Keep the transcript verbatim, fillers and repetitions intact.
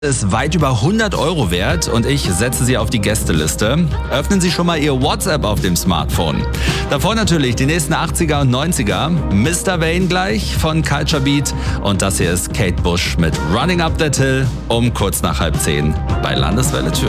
Ist weit über hundert Euro wert und ich setze Sie auf die Gästeliste. Öffnen Sie schon mal Ihr WhatsApp auf dem Smartphone. Davor natürlich die nächsten achtziger und neunziger. Mister Wayne gleich von Culture Beat und das hier ist Kate Bush mit Running Up That Hill um kurz nach halb zehn bei Landeswelle Thüringen.